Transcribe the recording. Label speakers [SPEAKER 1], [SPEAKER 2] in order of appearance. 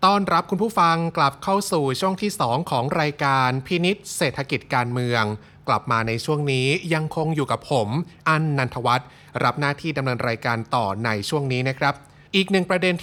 [SPEAKER 1] ต้อนรับคุณผู้ฟังกลับเข้าสู่ช่วงที่2ของรายการพินิจเศรษฐกิจการเมืองกลับมาในช่วงนี้ยังคงอยู่กับผมอั้นนันทวัฒน์รับหน้าที่ดำเนินรายการต่อในช่วงนี้นะครับอีกหนึ่งประเด็น